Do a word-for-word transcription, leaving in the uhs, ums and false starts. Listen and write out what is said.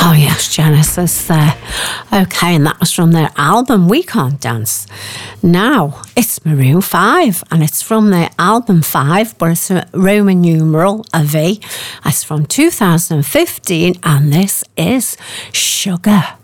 Oh, yes, Genesis there. Okay, and that was from their album We Can't Dance. Now, it's Maroon five, and it's from their album five, but it's a Roman numeral, a V. It's from two thousand fifteen, and this is Sugar.